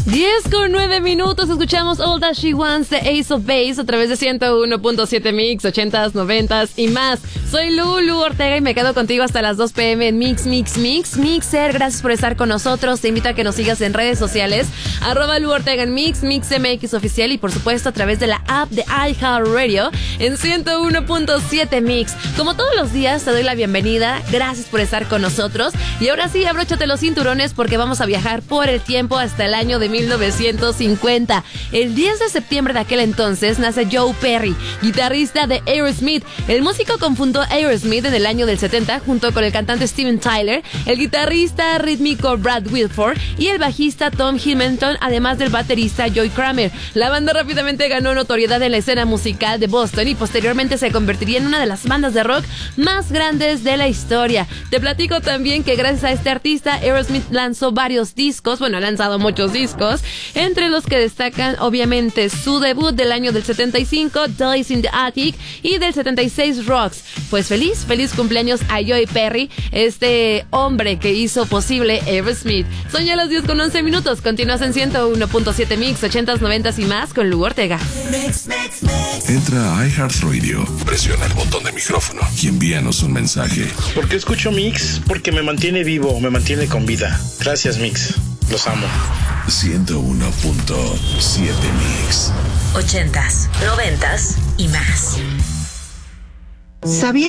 10:09. Escuchamos All That She Wants de Ace of Base a través de 101.7 Mix, 80s, 90s y más. Soy Lulu Ortega y me quedo contigo hasta las 2 p.m. en Mixer. Gracias por estar con nosotros. Te invito a que nos sigas en redes sociales, @Lu Ortega en MixMX oficial, y por supuesto a través de la app de iHeartRadio en 101.7 Mix. Como todos los días te doy la bienvenida. Gracias por estar con nosotros. Y ahora sí, abróchate los cinturones porque vamos a viajar por el tiempo hasta el año de 1950. El 10 de septiembre de aquel entonces nace Joe Perry, guitarrista de Aerosmith. El músico confundó Aerosmith en el año del 70 junto con el cantante Steven Tyler, el guitarrista rítmico Brad Whitford y el bajista Tom Hamilton, además del baterista Joey Kramer. La banda rápidamente ganó notoriedad en la escena musical de Boston y posteriormente se convertiría en una de las bandas de rock más grandes de la historia. Te platico también que gracias a este artista, Aerosmith lanzó varios discos, ha lanzado muchos discos, entre los que destacan obviamente su debut del año del 75, Days in the Attic, y del 76, Rocks. Pues feliz cumpleaños a Joey Perry, este hombre que hizo posible Aerosmith. Son ya las 10:11. Continúas en 101.7 Mix, 80s, 90s y más con Lu Ortega. Entra a iHeartRadio, presiona el botón de micrófono y envíanos un mensaje. ¿Por qué escucho Mix? Porque me mantiene vivo, me mantiene con vida. Gracias, Mix. Los amo. 101.7 Mix. 80s, 90s y más. ¿Sabía